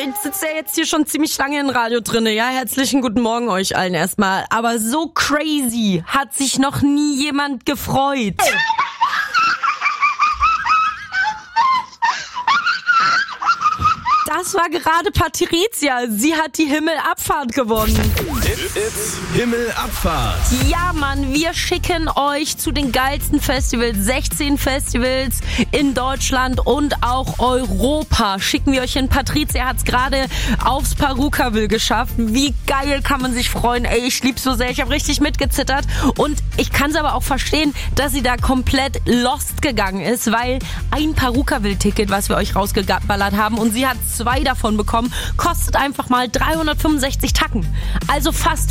ich sitze ja jetzt hier schon ziemlich lange im Radio drinne. Ja, herzlichen guten Morgen euch allen erstmal. Aber so crazy hat sich noch nie jemand gefreut. Das war gerade Patricia. Sie hat die Himmelabfahrt gewonnen. It's Himmelabfahrt. Ja, Mann, wir schicken euch zu den geilsten Festivals. 16 Festivals in Deutschland und auch Europa. Schicken wir euch hin. Patricia hat's gerade aufs Perukaville geschafft. Wie geil kann man sich freuen. Ey, ich lieb's so sehr. Ich habe richtig mitgezittert. Und ich kann's aber auch verstehen, dass sie da komplett lost gegangen ist, weil ein Perukaville-Ticket, was wir euch rausgeballert haben, und sie hat 2 davon bekommen, kostet einfach mal 365 Tacken. Also fast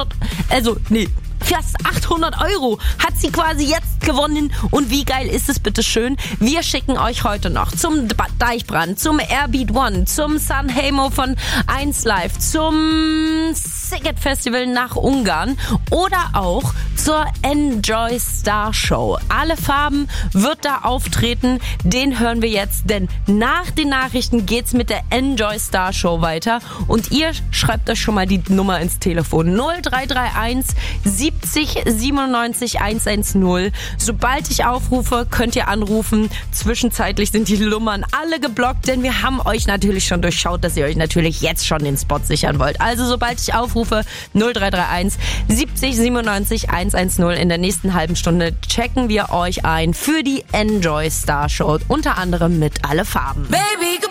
800 Euro hat sie quasi jetzt gewonnen. Und wie geil ist es bitte schön? Wir schicken euch heute noch zum Deichbrand, zum Airbeat One, zum Sanremo von 1Live, zum Sziget Festival nach Ungarn oder auch zur Enjoy Star Show. Alle Farben wird da auftreten, den hören wir jetzt, denn nach den Nachrichten geht's mit der Enjoy Star Show weiter und ihr schreibt euch schon mal die Nummer ins Telefon 0331 70 97 110. Sobald ich aufrufe, könnt ihr anrufen. Zwischenzeitlich sind die Nummern alle geblockt, denn wir haben euch natürlich schon durchschaut, dass ihr euch natürlich jetzt schon den Spot sichern wollt. Also sobald ich aufrufe, 0331 70 97 110. In der nächsten halben Stunde checken wir euch ein für die Enjoy Star Show. Unter anderem mit Alle Farben. Baby,